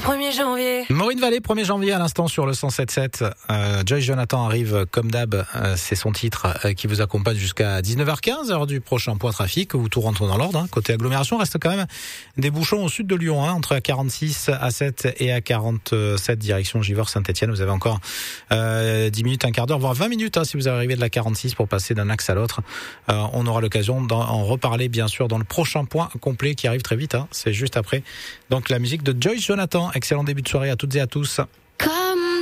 1er janvier. Maureen Vallée, 1er janvier à l'instant sur le 107.7. Joyce Jonathan arrive comme d'hab, c'est son titre qui vous accompagne jusqu'à 19h15, heure du prochain point trafic, où tout rentre dans l'ordre. Côté agglomération, reste quand même des bouchons au sud de Lyon, entre A46, A7 et A47, direction Givors-Saint-Etienne. Vous avez encore 10 minutes, un quart d'heure, voire 20 minutes si vous arrivez de la 46 pour passer d'un axe à l'autre. On aura l'occasion d'en reparler bien sûr dans le prochain point complet qui arrive très vite. C'est juste après donc la musique de Joyce Jonathan. Excellent début de soirée à toutes et à tous.